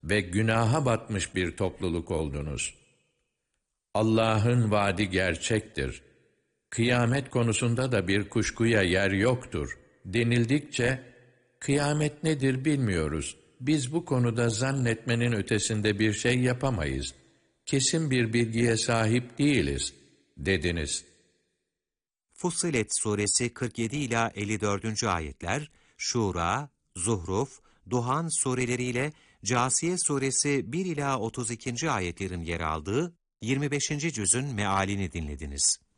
ve günaha batmış bir topluluk oldunuz. Allah'ın vaadi gerçektir. Kıyamet konusunda da bir kuşkuya yer yoktur denildikçe, kıyamet nedir bilmiyoruz. Biz bu konuda zannetmenin ötesinde bir şey yapamayız. Kesin bir bilgiye sahip değiliz, dediniz. Fussilet suresi 47 ila 54. ayetler, Şura, Zuhruf, Duhan sureleriyle Câsiye suresi 1 ila 32. ayetlerin yer aldığı 25. cüzün mealini dinlediniz.